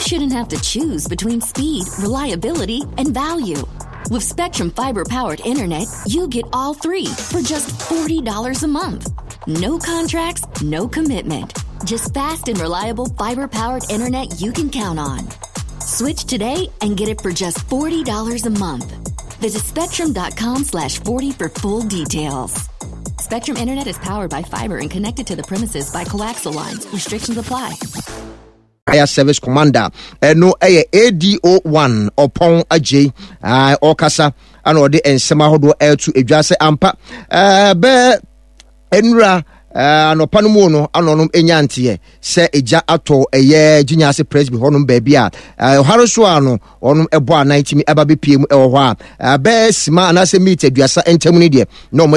shouldn't have to choose between speed, reliability, and value. With Spectrum Fiber-powered internet, you get all three for just $40 a month. No contracts, no commitment. Just fast and reliable fiber-powered internet you can count on. Switch today and get it for just $40 a month. Visit spectrum.com/40 for full details. Spectrum Internet is powered by fiber and connected to the premises by coaxial lines. Restrictions apply. Air Service Commander, no ADO1 upon AJ, Okasa, and or the Ensemahodo L to Edjase Ampa, Enra. No panumono anonom enyantie se eja ato eye junior presby honum babia haroso ano onum ebo anantimi aba bepiem ewo ho a be sima anase meet aduasa entam ni de no